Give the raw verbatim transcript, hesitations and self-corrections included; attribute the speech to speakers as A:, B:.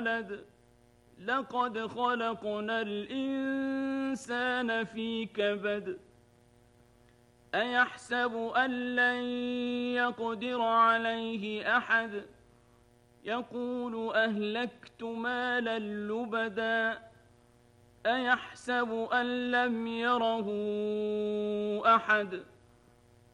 A: ولد لقد خلقنا الإنسان في كبد أيحسب أن لن يقدر عليه أحد يقول أهلكت مالا لبدا أيحسب أن لم يره أحد